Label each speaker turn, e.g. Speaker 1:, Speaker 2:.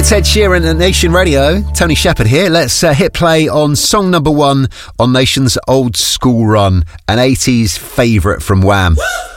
Speaker 1: It's Ed Sheeran at Nation Radio. Tony Shepherd here. Let's hit play on song number 1 on Nation's Old School Run, an 80s favourite from Wham.